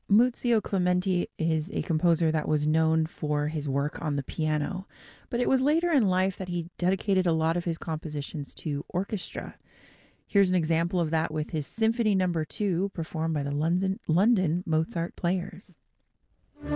Muzio Clementi is a composer that was known for his work on the piano, but it was later in life that he dedicated a lot of his compositions to orchestra. Here's an example of that with his Symphony Number 2 performed by the London Mozart Players.